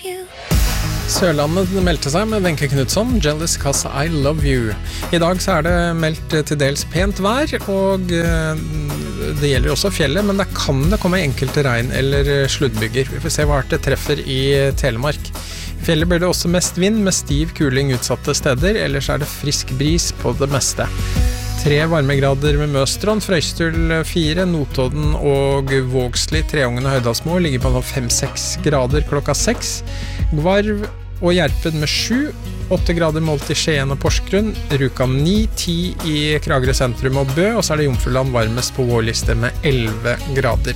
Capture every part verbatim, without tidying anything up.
Sørlandet meldte seg med Wenche Knutsson, Jealous Cause I Love You. I dag så er det meldt til dels pent vær, og det gjelder også fjellet, men det kan det komme enkelte regn eller sluddbyger. Vi får se hva det treffer i Telemark. I fjellet blir det også mest vind med stiv kuling utsatte steder, ellers er det frisk bris på det meste. Tre varmegrader med Møstrand, Frøystul fire, Notodden og Vågsli, Treungen og Høydalsmo ligger på fem seks grader klokka seks. Gvarv og Gjerpen med sju, åtte grader målt i Skien og Porsgrunn, Rjukan ni, ti i Kragerø sentrum og Bø, og så er det Jomfruland varmest på vår liste med elleve grader.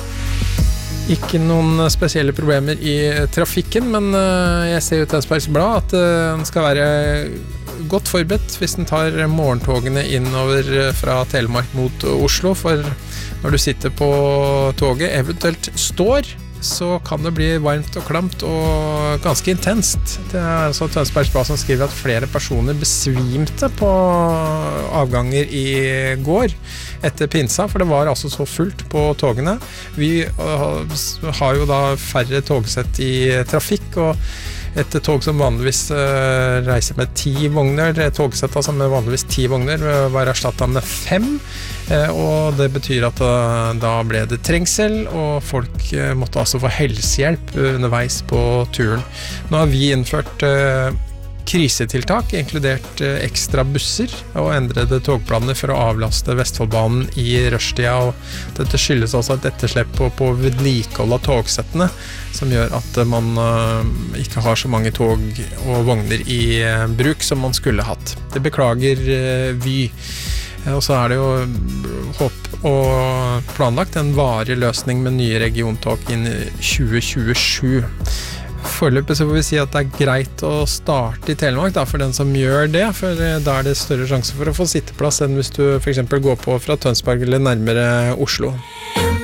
Ikke noen spesielle problemer i trafikken, men jeg ser jo til Tønsbergs Blad at den skal være godt forberedt hvis den tar morgentogene innover fra Telemark mot Oslo, for når du sitter på toget, eventuelt står, så kan det bli varmt og klamt og ganske intenst. Det er altså Tønsbergs Blad som skriver at flere personer besvimte på avganger i går etter pinsa, for det var altså så fullt på togene. Vi har jo da færre togsett i trafikk, og et tog som vanligvis uh, reiser med ti vogner, togsett altså med vanligvis ti vogner, var erstattet med fem, uh, og det betyr at uh, da ble det trengsel, og folk uh, måtte altså få helsehjelp underveis på turen. Nå har vi innført uh, krisetiltak, inkludert uh, ekstra busser og endrede togplaner for å avlaste Vestfoldbanen i rushtida, og dette skyldes altså et etterslep på, på vedlikehold av togsettene, som gjør at man uh, ikke har så mange tog og vogner i uh, bruk som man skulle hatt. Det beklager uh, Vy. Og så er det jo håp og planlagt en varig løsning med nye regiontog inn i tjue tjuesju. Foreløpig så får vi si at det er greit å starte i Telemark da, for den som gjør det, for da er det større sjanse for å få sitteplass enn hvis du for eksempel går på fra Tønsberg eller nærmere Oslo.